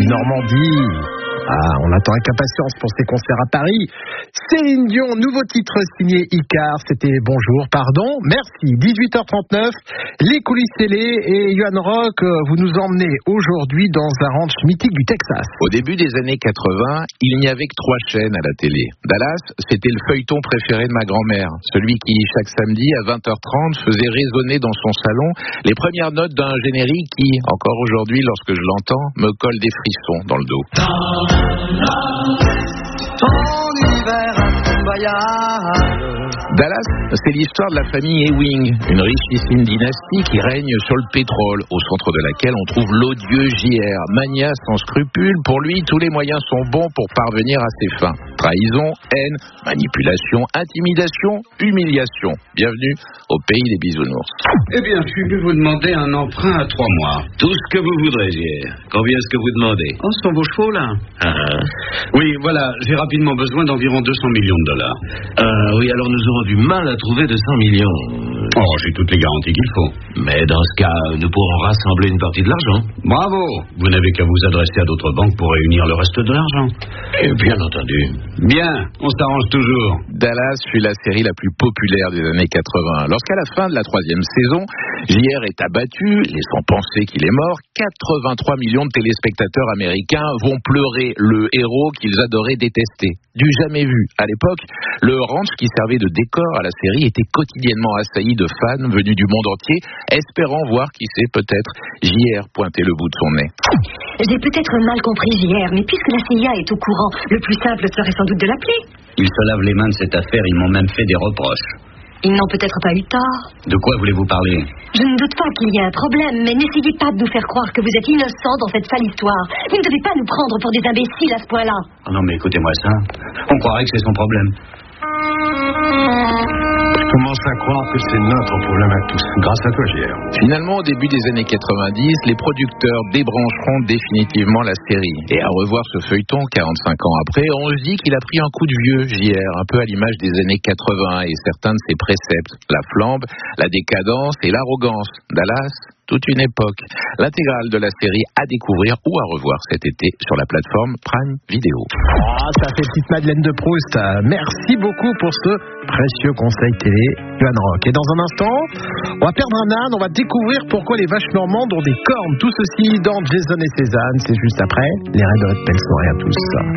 Normandie. Ah, on attend avec impatience pour ses concerts à Paris. Céline Dion, nouveau titre signé Icar. C'était Bonjour, pardon. Merci. 18h39, les coulisses télé et Yohan Rock, vous nous emmenez aujourd'hui dans un ranch mythique du Texas. Au début des années 80, il n'y avait que 3 chaînes à la télé. Dallas, c'était le feuilleton préféré de ma grand-mère. Celui qui, chaque samedi à 20h30, faisait résonner dans son salon les premières notes d'un générique qui, encore aujourd'hui, lorsque je l'entends, me colle des frissons dans le dos. Dallas, c'est l'histoire de la famille Ewing, une richissime dynastie qui règne sur le pétrole, au centre de laquelle on trouve l'odieux JR, magnat sans scrupules. Pour lui, tous les moyens sont bons pour parvenir à ses fins. Trahison, haine, manipulation, intimidation, humiliation. Bienvenue au pays des bisounours. Eh bien, je suis venu vous demander un emprunt à 3 mois. Tout ce que vous voudrez, JR. Combien est-ce que vous demandez? Oh, ce sont vos chevaux, là? Oui, voilà, j'ai rapidement besoin d'environ 200 millions de dollars. Oui, alors nous aurons du mal à trouver 200 millions. Oh, j'ai toutes les garanties qu'il faut. Mais dans ce cas, nous pourrons rassembler une partie de l'argent. Bravo! Vous n'avez qu'à vous adresser à d'autres banques pour réunir le reste de l'argent. Et bien entendu. Bien, on s'arrange toujours. Dallas fut la série la plus populaire des années 80. Lorsqu'à la fin de la 3e saison, JR est abattu, laissant penser qu'il est mort, 83 millions de téléspectateurs américains vont pleurer le héros qu'ils adoraient détester. Du jamais vu. À l'époque, le ranch qui servait de décor à la série était quotidiennement assailli de fans venus du monde entier, espérant voir qui sait peut-être JR pointer le bout de son nez. J'ai peut-être mal compris JR, mais puisque la CIA est au courant, le plus simple serait sans doute de l'appeler. Ils se lavent les mains de cette affaire, ils m'ont même fait des reproches. Ils n'ont peut-être pas eu tort. De quoi voulez-vous parler? Je ne doute pas qu'il y ait un problème, mais n'essayez pas de nous faire croire que vous êtes innocents dans cette sale histoire. Vous ne devez pas nous prendre pour des imbéciles à ce point-là. Oh non, mais écoutez-moi ça. On croirait que c'est son problème. Je commence à croire que c'est notre problème à tous, grâce à toi, JR. Finalement, au début des années 90, les producteurs débrancheront définitivement la série. Et à revoir ce feuilleton 45 ans après, on se dit qu'il a pris un coup de vieux, JR, un peu à l'image des années 80 et certains de ses préceptes. La flambe, la décadence et l'arrogance. Dallas, toute une époque. L'intégrale de la série à découvrir ou à revoir cet été sur la plateforme Prime Video. Oh, ça fait petite Madeleine de Proust. Merci beaucoup pour ce précieux conseil télé, Yohan Rock. Et dans un instant, on va perdre un âne, on va découvrir pourquoi les vaches normandes ont des cornes. Tout ceci dans Jason et Cézanne, c'est juste après les Red Hot. Belle soirée à tous.